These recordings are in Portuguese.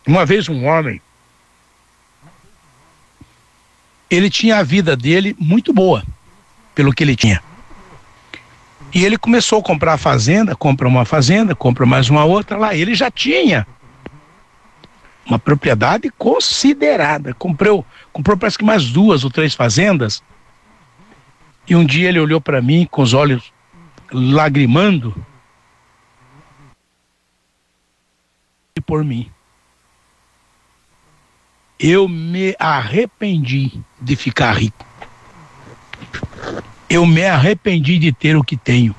Uma vez um homem, ele tinha a vida dele muito boa, pelo que ele tinha. E ele começou a comprar fazenda, compra uma fazenda, compra mais uma outra lá. Ele já tinha uma propriedade considerada. Comprou parece que mais 2 ou 3 fazendas. E um dia ele olhou para mim com os olhos lagrimando e por mim. Eu me arrependi de ficar rico. Eu me arrependi de ter o que tenho.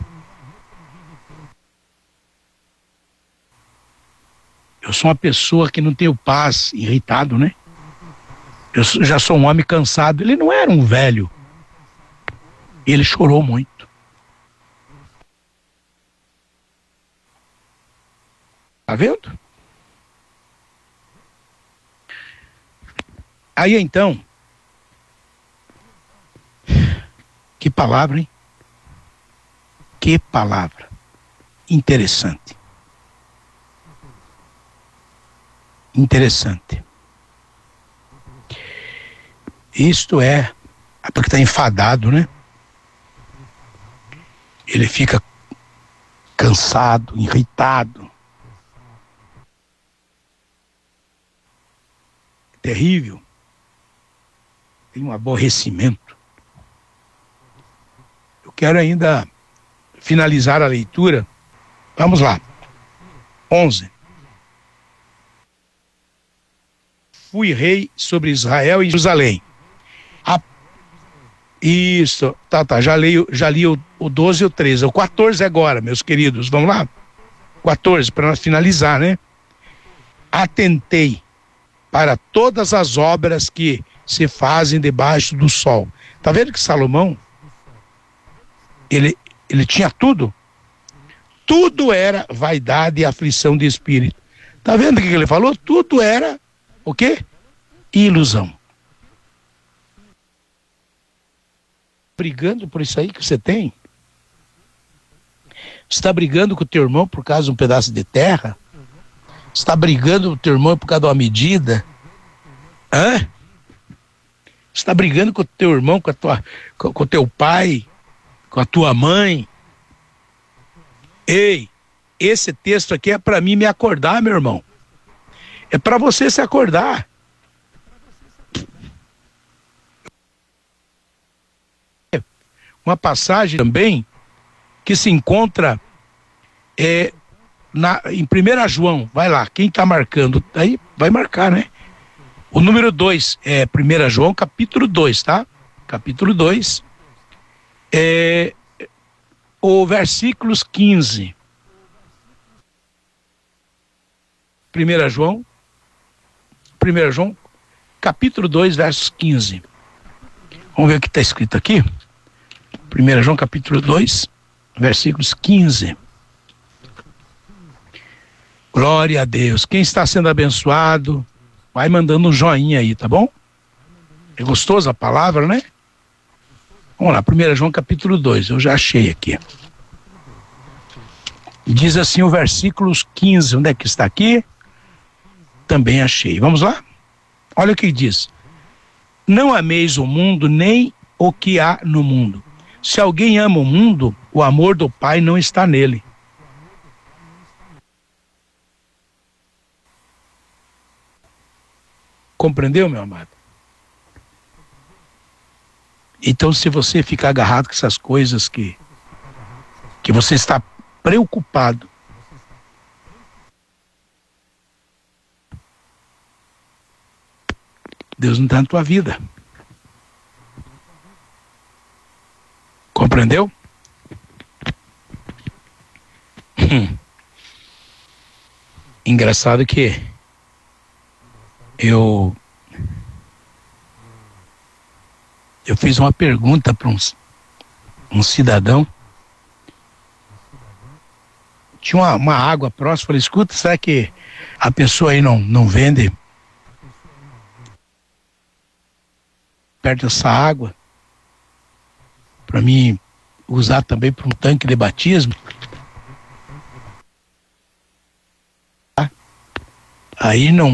Eu sou uma pessoa que não tenho paz, irritado, né? Eu já sou um homem cansado. Ele não era um velho. Ele chorou muito. Tá vendo? Aí então, que palavra, hein? Que palavra interessante. Interessante. Isto é porque está enfadado, né? Ele fica cansado, irritado. Terrível. Tem um aborrecimento. Eu quero ainda finalizar a leitura. Vamos lá. 11. Fui rei sobre Israel e Jerusalém. Isso, tá, já li o 12 e o 13. O 14 agora, meus queridos, vamos lá? 14, para nós finalizar, né? Atentei para todas as obras que se fazem debaixo do sol. Tá vendo que Salomão, ele tinha tudo? Tudo era vaidade e aflição de espírito. Tá vendo o que ele falou? Tudo era o quê? Ilusão. Brigando por isso aí que você tem? Você está brigando com o teu irmão por causa de um pedaço de terra? Você está brigando com o teu irmão por causa de uma medida? Hã? Você está brigando com o teu irmão, com o teu pai, com a tua mãe? Ei, esse texto aqui é para mim me acordar, meu irmão. É para você se acordar. Uma passagem também que se encontra em 1 João, vai lá, quem está marcando, aí vai marcar, né? O número 2 é 1 João, capítulo 2, tá? Capítulo 2, o versículos 15. 1 João, capítulo 2, versos 15. Vamos ver o que está escrito aqui. 1 João capítulo 2, versículos 15. Glória a Deus. Quem está sendo abençoado, vai mandando um joinha aí, tá bom? É gostosa a palavra, né? Vamos lá, 1 João capítulo 2, eu já achei aqui. Diz assim o versículos 15, onde é que está aqui? Também achei. Vamos lá? Olha o que diz. Não ameis o mundo, nem o que há no mundo. Se alguém ama o mundo, o amor do Pai não está nele. Compreendeu, meu amado? Então, se você ficar agarrado com essas coisas que você está preocupado, Deus não está na tua vida. Compreendeu? Engraçado que eu fiz uma pergunta para um cidadão. Tinha uma água próxima. Falei, escuta, será que a pessoa aí não vende perto dessa água para mim usar também para um tanque de batismo? Aí não